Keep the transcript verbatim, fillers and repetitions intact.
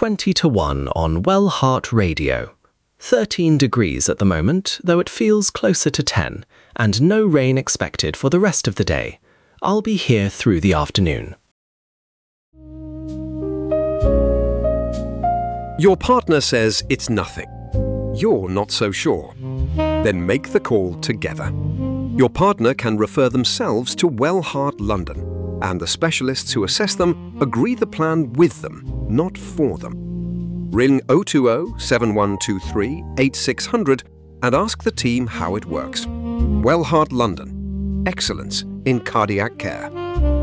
twenty to one on Wellheart Radio. thirteen degrees at the moment, though it feels closer to ten, and no rain expected for the rest of the day. I'll be here through the afternoon. Your partner says it's nothing. You're not so sure. Then make the call together. Your partner can refer themselves to Wellheart London, and the specialists who assess them agree the plan with them, not for them. Ring oh two oh, seven one two three, eight six zero zero and ask the team how it works. Wellheart London. Excellence in cardiac care.